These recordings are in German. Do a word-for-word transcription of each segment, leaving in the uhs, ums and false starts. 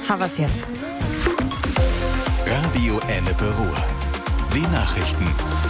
haben wir's jetzt. Radio Ennepe-Ruhr. Die Nachrichten.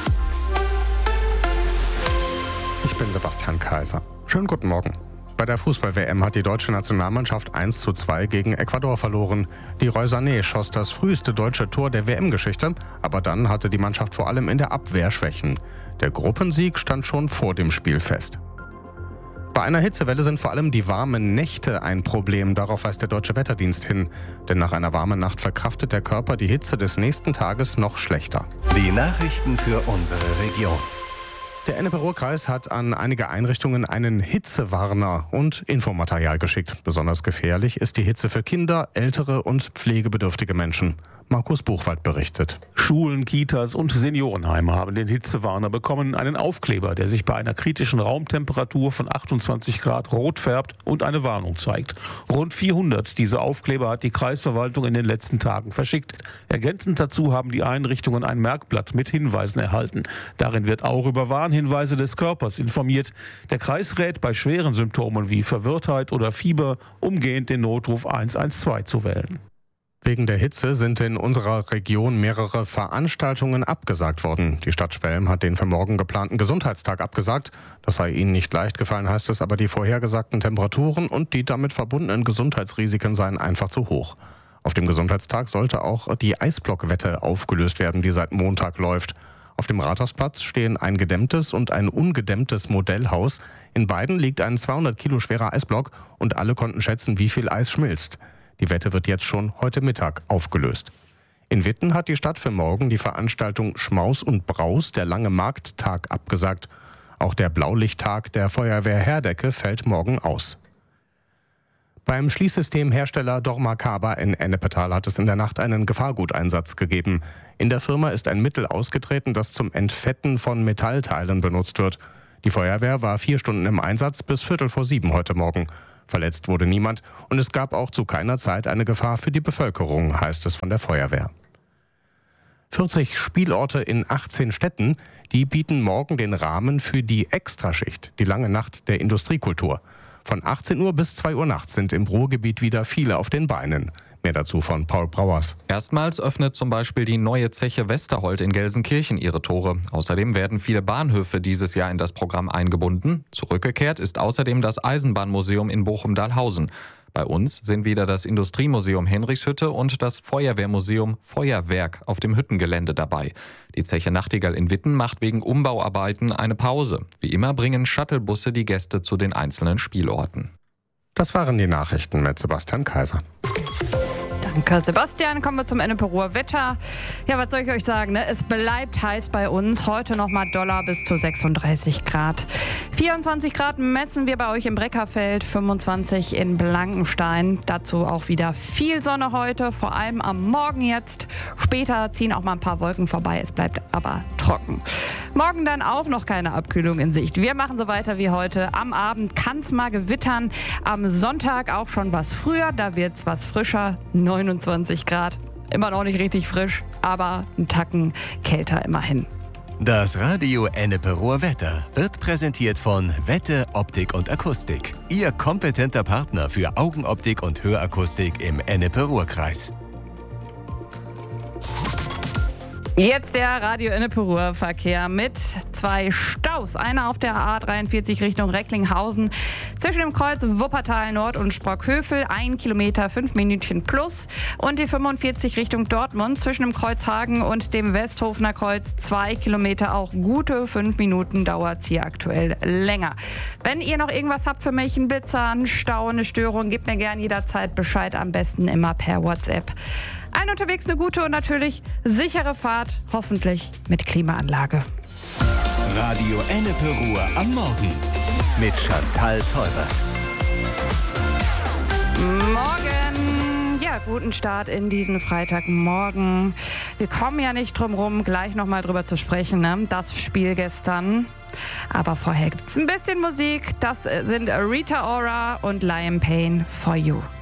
Ich bin Sebastian Kaiser. Schönen guten Morgen. Bei der Fußball-W M hat die deutsche Nationalmannschaft eins zu zwei gegen Ecuador verloren. Leroy Sané schoss das früheste deutsche Tor der W M-Geschichte, aber dann hatte die Mannschaft vor allem in der Abwehr Schwächen. Der Gruppensieg stand schon vor dem Spiel fest. Bei einer Hitzewelle sind vor allem die warmen Nächte ein Problem, darauf weist der Deutsche Wetterdienst hin. Denn nach einer warmen Nacht verkraftet der Körper die Hitze des nächsten Tages noch schlechter. Die Nachrichten für unsere Region. Der Ennepe-Ruhr-Kreis hat an einige Einrichtungen einen Hitzewarner und Infomaterial geschickt. Besonders gefährlich ist die Hitze für Kinder, ältere und pflegebedürftige Menschen. Markus Buchwald berichtet. Schulen, Kitas und Seniorenheime haben den Hitzewarner bekommen, einen Aufkleber, der sich bei einer kritischen Raumtemperatur von achtundzwanzig Grad rot färbt und eine Warnung zeigt. Rund vierhundert dieser Aufkleber hat die Kreisverwaltung in den letzten Tagen verschickt. Ergänzend dazu haben die Einrichtungen ein Merkblatt mit Hinweisen erhalten. Darin wird auch über Warnhinweise des Körpers informiert. Der Kreis rät bei schweren Symptomen wie Verwirrtheit oder Fieber umgehend den Notruf eins eins zwei zu wählen. Wegen der Hitze sind in unserer Region mehrere Veranstaltungen abgesagt worden. Die Stadt Schwelm hat den für morgen geplanten Gesundheitstag abgesagt. Das sei ihnen nicht leicht gefallen, heißt es, aber die vorhergesagten Temperaturen und die damit verbundenen Gesundheitsrisiken seien einfach zu hoch. Auf dem Gesundheitstag sollte auch die Eisblockwette aufgelöst werden, die seit Montag läuft. Auf dem Rathausplatz stehen ein gedämmtes und ein ungedämmtes Modellhaus. In beiden liegt ein zweihundert Kilo schwerer Eisblock und alle konnten schätzen, wie viel Eis schmilzt. Die Wette wird jetzt schon heute Mittag aufgelöst. In Witten hat die Stadt für morgen die Veranstaltung Schmaus und Braus, der lange Markttag, abgesagt. Auch der Blaulichttag der Feuerwehr Herdecke fällt morgen aus. Beim Schließsystemhersteller Dormakaba in Ennepetal hat es in der Nacht einen Gefahrguteinsatz gegeben. In der Firma ist ein Mittel ausgetreten, das zum Entfetten von Metallteilen benutzt wird. Die Feuerwehr war vier Stunden im Einsatz bis Viertel vor sieben heute Morgen. Verletzt wurde niemand und es gab auch zu keiner Zeit eine Gefahr für die Bevölkerung, heißt es von der Feuerwehr. vierzig Spielorte in achtzehn Städten, die bieten morgen den Rahmen für die Extraschicht, die lange Nacht der Industriekultur. Von achtzehn Uhr bis zwei Uhr nachts sind im Ruhrgebiet wieder viele auf den Beinen. Mehr dazu von Paul Brauers. Erstmals öffnet zum Beispiel die neue Zeche Westerholt in Gelsenkirchen ihre Tore. Außerdem werden viele Bahnhöfe dieses Jahr in das Programm eingebunden. Zurückgekehrt ist außerdem das Eisenbahnmuseum in Bochum-Dahlhausen. Bei uns sind wieder das Industriemuseum Henrichshütte und das Feuerwehrmuseum Feuerwerk auf dem Hüttengelände dabei. Die Zeche Nachtigall in Witten macht wegen Umbauarbeiten eine Pause. Wie immer bringen Shuttlebusse die Gäste zu den einzelnen Spielorten. Das waren die Nachrichten mit Sebastian Kaiser. Danke, Sebastian. Kommen wir zum Ennepe-Ruhr Wetter. Ja, was soll ich euch sagen? Ne? Es bleibt heiß bei uns. Heute nochmal Dollar bis zu sechsunddreißig Grad. vierundzwanzig Grad messen wir bei euch im Breckerfeld, fünfundzwanzig in Blankenstein. Dazu auch wieder viel Sonne heute, vor allem am Morgen jetzt. Später ziehen auch mal ein paar Wolken vorbei. Es bleibt aber trocken. Morgen dann auch noch keine Abkühlung in Sicht. Wir machen so weiter wie heute. Am Abend kann es mal gewittern. Am Sonntag auch schon was früher. Da wird es was frischer. neunundzwanzig Grad. Immer noch nicht richtig frisch, aber ein Tacken kälter immerhin. Das Radio Ennepe-Ruhr Wetter wird präsentiert von Wette, Optik und Akustik. Ihr kompetenter Partner für Augenoptik und Hörakustik im Ennepe-Ruhr-Kreis. Jetzt der Radio Ennepe-Ruhr Verkehr mit zwei Staus. Einer auf der A dreiundvierzig Richtung Recklinghausen zwischen dem Kreuz Wuppertal Nord und Sprockhövel, ein Kilometer, fünf Minütchen plus. Und die fünfundvierzig Richtung Dortmund zwischen dem Kreuz Hagen und dem Westhofener Kreuz, zwei Kilometer, auch gute fünf Minuten dauert es hier aktuell länger. Wenn ihr noch irgendwas habt für mich, einen Blitzer, einen Stau, eine Störung, gebt mir gerne jederzeit Bescheid, am besten immer per WhatsApp. Ein unterwegs eine gute und natürlich sichere Fahrt, hoffentlich mit Klimaanlage. Radio Ennepe-Ruhr am Morgen mit Chantal Teubert. Morgen, ja, guten Start in diesen Freitagmorgen. Wir kommen ja nicht drum rum, gleich nochmal drüber zu sprechen, ne? Das Spiel gestern. Aber vorher gibt es ein bisschen Musik. Das sind Rita Ora und Liam Payne, For You.